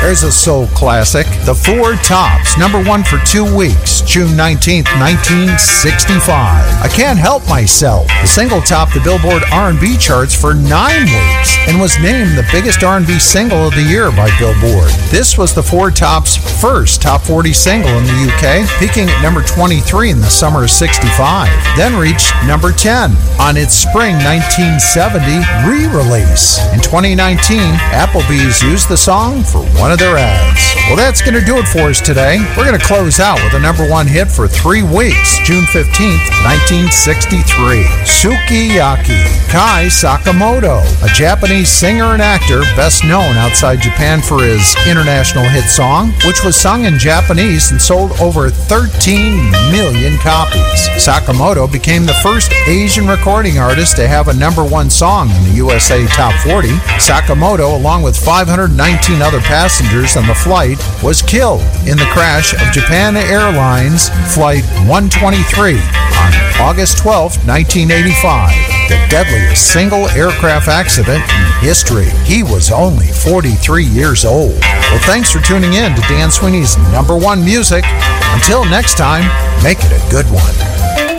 There's a soul classic. The Four Tops, number one for 2 weeks, June 19th, 1965. I Can't Help Myself. The single topped the Billboard R&B charts for 9 weeks and was named the biggest R&B single of the year by Billboard. This was the Four Tops' first top 40 single in the UK, peaking at number 23 in the summer of 65, then reached number 10 on its spring 1970 re-release. In 2019, Applebee's used the song for one of their ads. Well, that's going to do it for us today. We're going to close out with a number one hit for 3 weeks, June 15th, 1963. Sukiyaki. Kai Sakamoto, a Japanese singer and actor best known outside Japan for his international hit song, which was sung in Japanese and sold over 13 million copies. Sakamoto became the first Asian recording artist to have a number one song in the USA Top 40. Sakamoto, along with 519 other passengers on the flight, was killed in the crash of Japan Airlines Flight 123 on August 12, 1985, the deadliest single aircraft accident in history. He was only 43 years old. Well, thanks for tuning in to Dan Sweeney's Number One Music. Until next time, make it a good one.